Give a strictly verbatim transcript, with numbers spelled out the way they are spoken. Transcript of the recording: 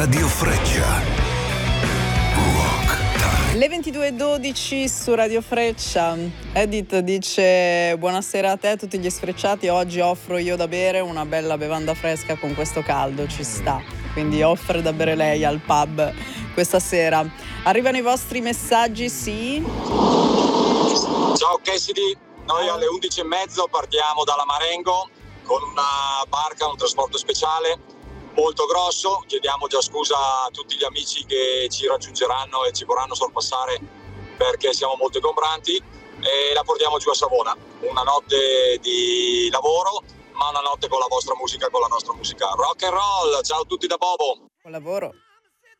Radio Freccia. Rock Time. Le ventidue e dodici su Radio Freccia. Edith dice: buonasera a te, a tutti gli sfrecciati. Oggi offro io da bere una bella bevanda fresca con questo caldo, ci sta. Quindi offre da bere lei al pub questa sera. Arrivano i vostri messaggi, sì? Ciao Cassidy, noi alle undici e mezzo partiamo dalla Marengo con una barca, un trasporto speciale molto grosso. Chiediamo già scusa a tutti gli amici che ci raggiungeranno e ci vorranno sorpassare perché siamo molto ingombranti, e la portiamo giù a Savona. Una notte di lavoro, ma una notte con la vostra musica, con la nostra musica rock and roll. Ciao a tutti da Bobo. Buon lavoro.